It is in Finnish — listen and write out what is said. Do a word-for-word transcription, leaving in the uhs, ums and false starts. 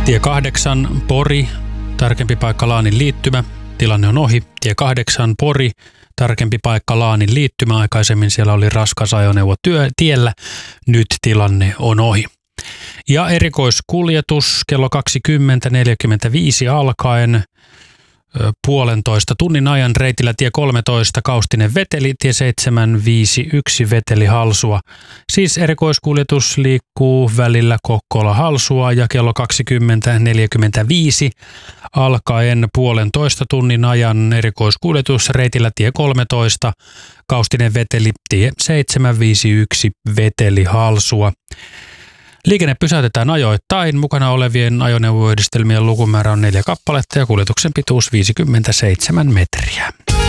Tie kahdeksan Pori, tarkempi paikka Laanin liittymä. Tilanne on ohi. Tie kahdeksan Pori, tarkempi paikka Laanin liittymä. Aikaisemmin siellä oli raskas ajoneuvo työ, tiellä. Nyt tilanne on ohi. Ja erikoiskuljetus kello kaksikymmentä neljäkymmentäviisi alkaen puolentoista tunnin ajan reitillä tie kolmetoista Kaustinen Veteli, tie seitsemän viisikymmentäyksi Veteli Halsua. Siis erikoiskuljetus liikkuu välillä Kokkola Halsua ja kello kaksikymmentä neljäkymmentäviisi alkaen puolentoista tunnin ajan erikoiskuljetus reitillä tie kolmetoista Kaustinen Veteli, tie seitsemän viisikymmentäyksi Veteli Halsua. Liikenne pysäytetään ajoittain. Mukana olevien ajoneuvoyhdistelmien lukumäärä on neljä kappaletta ja kuljetuksen pituus viisikymmentäseitsemän metriä.